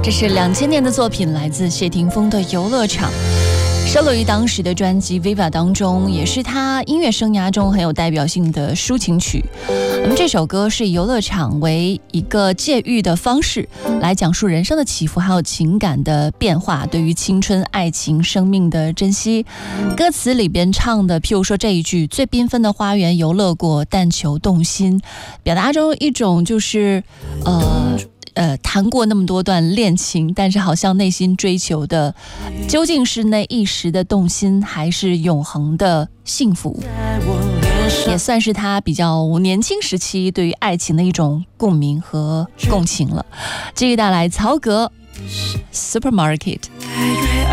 这是2000年的作品，来自谢霆锋的《游乐场》，收录于当时的专辑《Viva》当中，也是他音乐生涯中很有代表性的抒情曲。那么这首歌是以游乐场为一个借喻的方式，来讲述人生的起伏，还有情感的变化，对于青春、爱情、生命的珍惜。歌词里边唱的，譬如说这一句“最缤纷的花园游乐过，但求动心”，表达中一种就是谈过那么多段恋情，但是好像内心追求的究竟是那一时的动心，还是永恒的幸福，也算是他比较年轻时期对于爱情的一种共鸣和共情了。这个带来曹格 Supermarket。